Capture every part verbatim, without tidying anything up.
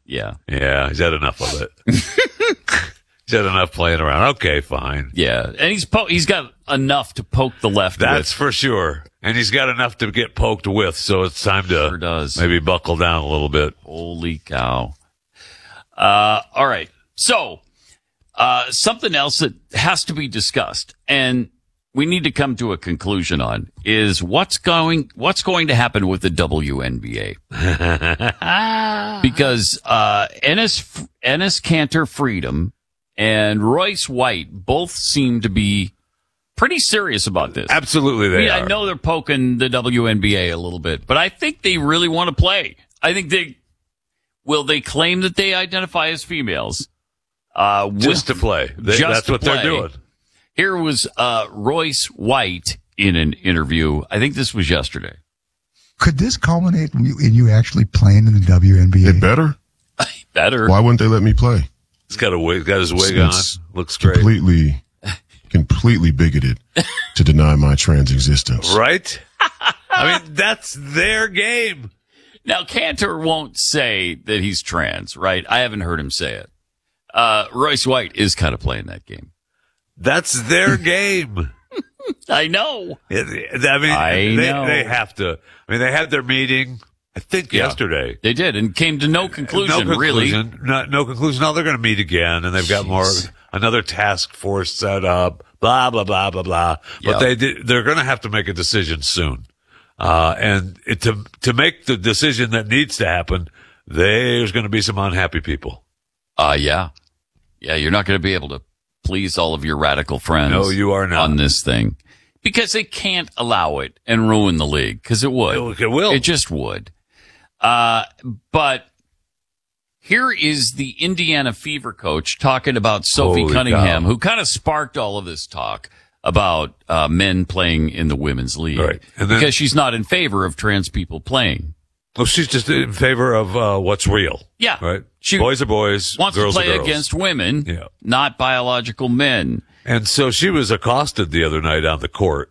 Yeah. Yeah, he's had enough of it. He's had enough playing around. Okay, fine. Yeah. And he's po- he's got enough to poke the left That's with. for sure. And he's got enough to get poked with, so it's time to Sure does. maybe buckle down a little bit. Holy cow. Uh, all right. So, uh, something else that has to be discussed and we need to come to a conclusion on is what's going, what's going to happen with the W N B A. Because, uh, Ennis, Ennis Cantor Freedom and Royce White both seem to be pretty serious about this. Absolutely, they I mean, are. I know they're poking the W N B A a little bit, but I think they really want to play. I think they will. They claim that they identify as females, uh, just to play. They, just that's to what play. they're doing. Here was uh, Royce White in an interview. I think this was yesterday. Could this culminate in you, in you actually playing in the W N B A? It better. Better. Why wouldn't they let me play? He's got a wig, got his wig It's on. Looks great. Completely, completely bigoted to deny my trans existence. Right? I mean, that's their game. Now, Cantor won't say that he's trans, right? I haven't heard him say it. Uh, Royce White is kind of playing that game. That's their game. I know. It, I mean, I they, know. they have to. I mean, they had their meeting, I think, Yeah. yesterday. They did and came to no conclusion, no really. conclusion. No, no conclusion. No, they're going to meet again, and they've got more, another task force set up, blah, blah, blah, blah, blah. But Yep. they did, they're going to have to make a decision soon. Uh, and it, to, to make the decision that needs to happen, there's going to be some unhappy people. Uh, yeah. Yeah, you're not going to be able to please all of your radical friends. No, you are not. On this thing. Because they can't allow it and ruin the league. Because it would. It, it will. It just would. Uh, but here is the Indiana Fever coach talking about Sophie Holy Cunningham, cow. who kind of sparked all of this talk about uh, men playing in the women's league. Right. And then- because she's not in favor of trans people playing. Well, she's just in favor of uh, what's real. Yeah. Right? She boys are boys, Wants girls to play are girls. against women, Yeah. not biological men. And so she was accosted the other night on the court.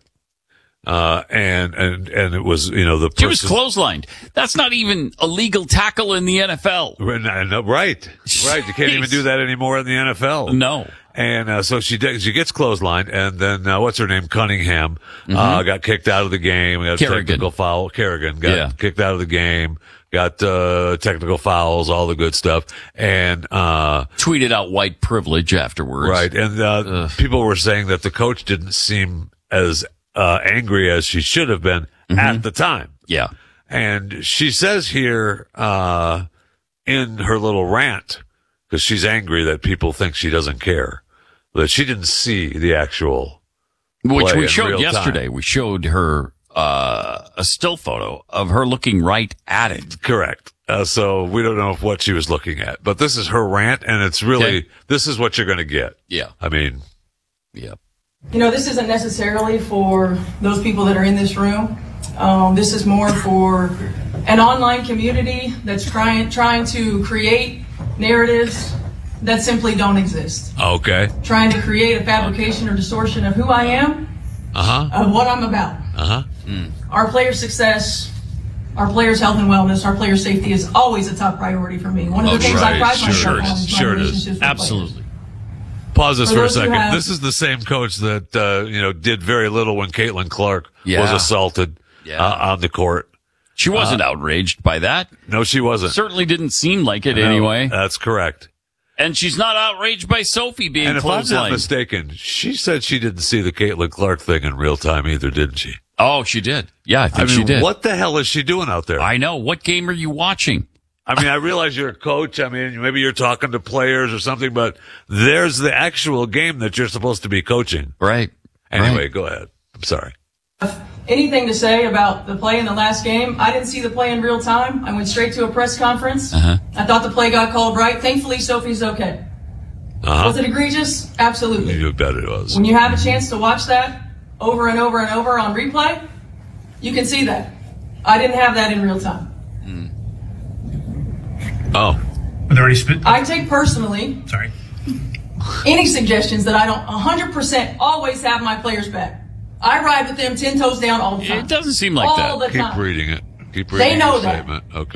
Uh, and, and, and it was, you know, the person. She was clotheslined. That's not even a legal tackle in the N F L. Right, right, right. You can't even do that anymore in the N F L. No. And uh, so she she gets clotheslined, and then uh, what's her name, Cunningham, uh, Mhm. got kicked out of the game. Got a Kerrigan. technical foul. Kerrigan got Yeah. kicked out of the game. Got uh, technical fouls, all the good stuff, and uh, Tweeted out white privilege afterwards. right. And uh, people were saying that the coach didn't seem as uh, angry as she should have been Mm-hmm. at the time. Yeah. And she says here, uh, in her little rant, because she's angry that people think she doesn't care, that she didn't see the actual Which play we in showed real yesterday. time. We showed her uh, a still photo of her looking right at it. Correct. Uh, so we don't know if what she was looking at, but this is her rant, and it's really, Okay. this is what you're going to get. Yeah. I mean, Yeah. You know, this isn't necessarily for those people that are in this room. Um, this is more for an online community that's trying trying to create narratives that simply don't exist. okay. Trying to create a fabrication or distortion of who I am, Uh huh. of what I'm about. Uh huh. Our players' success, our players' health and wellness, our players' safety is always a top priority for me. One of the Oh, things right. I pride Sure myself it on is. is my Sure it is. relationships with players. Absolutely. Pause this For for, a those who second. have- This is the same coach that, uh, you know, did very little when Caitlin Clark Yeah. was assaulted Yeah. uh, on the court. She wasn't outraged by that. No, she wasn't. Certainly didn't seem like it No, anyway. That's correct. And she's not outraged by Sophie being And if I'm not clotheslined. mistaken, she said she didn't see the Caitlin Clark thing in real time either, didn't she? Oh, she did. Yeah, I I think mean, she did. what the hell is she doing out there? I, I know. What game are you watching? mean, I realize you're a coach. I mean, maybe you're talking to players or something, but there's the actual game that you're supposed to be coaching. Right. Anyway, Right. go ahead. I'm sorry. Anything to say about the play in the last game? I didn't see the play in real time. I went straight to a press conference. Uh-huh. I thought the play got called right. Thankfully, Sophie's okay. Uh-huh. Was it egregious? Absolutely. You bet it was. When you have a chance to watch that over and over and over on replay, you can see that. I didn't have that in real time. Oh. Are there any sp- I take personally Sorry. any suggestions that I don't one hundred percent always have my players back. I ride with them ten toes down all the time. It doesn't seem like all that. the Keep time. reading it. Keep reading They know your that. statement. Okay.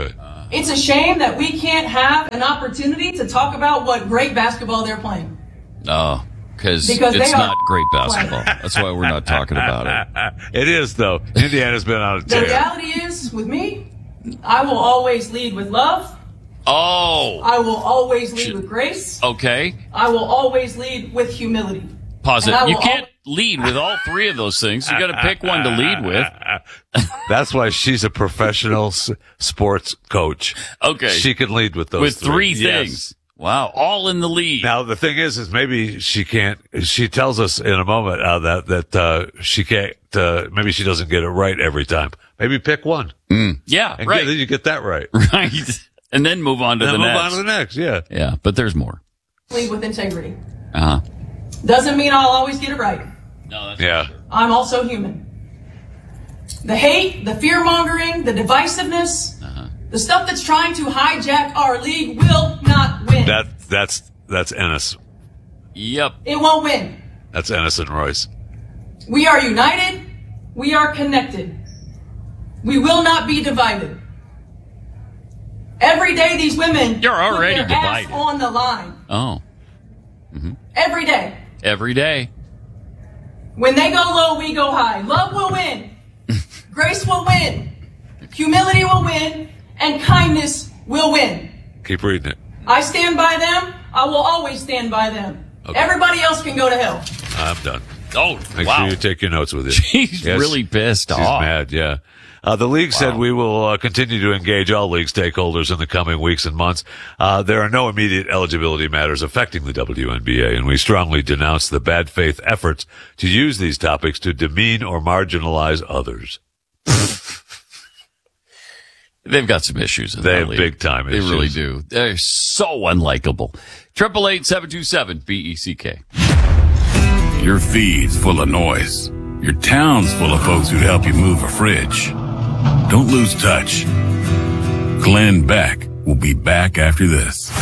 It's a shame that we can't have an opportunity to talk about what great basketball they're playing. Oh, cause Because it's they are not great basketball. That's why we're not talking about it. It is, though. Indiana's been on a The tear. reality is, with me, I will always lead with love. Oh, I will always lead with grace. okay. I will always lead with humility. Pause And I it. You will can't lead with all three of those things. You got to pick one to lead with. That's why she's a professional s- sports coach. Okay. She can lead with those With three Yes. things. Wow. All in the lead. Now the thing is, is maybe she can't. She tells us in a moment uh, that that uh, she can't. Uh, maybe she doesn't get it right every time. Maybe pick one, Yeah, and right. get, then you get that right. Right. And then move on to Then the move next. on to the next. Yeah. Yeah, but there's more. Lead with integrity. Uh-huh. Doesn't mean I'll always get it right. No, that's Yeah. I'm also human. The hate, the fear-mongering, the divisiveness, Uh-huh. the stuff that's trying to hijack our league will not win. That that's that's Ennis. Yep. It won't win. That's Ennis and Royce. We are united. We are connected. We will not be divided. Every day these women You're already put their ass divided. on the line. Oh, Every day. every day. When they go low, we go high. Love will win. Grace will win. Humility will win. And kindness will win. Keep reading it. I stand by them. I will always stand by them. Okay. Everybody else can go to hell. I'm done. Oh, Make wow. sure you take your notes with you. She's Yes. really pissed She's off. mad, yeah. Uh, the league said we will uh, continue to engage all league stakeholders in the coming weeks and months. Uh, there are no immediate eligibility matters affecting the W N B A, and we strongly denounce the bad faith efforts to use these topics to demean or marginalize others. They've got some issues in They that have league. big time They issues. really do. They're so unlikable. Triple eight seven two seven B E C K. Your feed's full of noise. Your town's full of folks who'd help you move a fridge. Don't lose touch. Glenn Beck will be back after this.